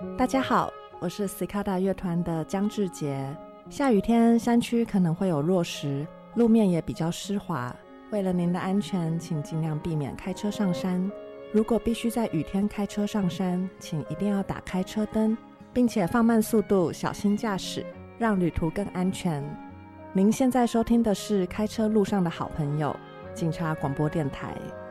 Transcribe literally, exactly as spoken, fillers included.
大家好，我是 Cicada 乐团的江志杰。下雨天山区可能会有落石，路面也比较湿滑，为了您的安全，请尽量避免开车上山。如果必须在雨天开车上山，请一定要打开车灯，并且放慢速度，小心驾驶，让旅途更安全。您现在收听的是开车路上的好朋友，警察广播电台。